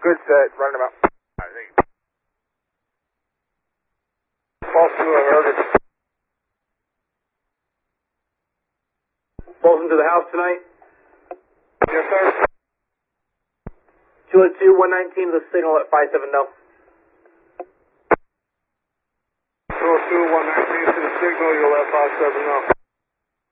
Good set, running about. Alright, thank you. False 2, I heard it. Bolton to the house tonight? Yes, sir. 202, 119, the signal at 57 no. 202, 119 to the signal, you'll have 57 now.